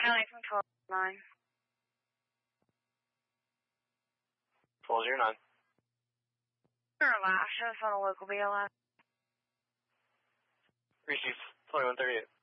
Calling from 1209. 1209. Show us on a local BLS. Receive 2138.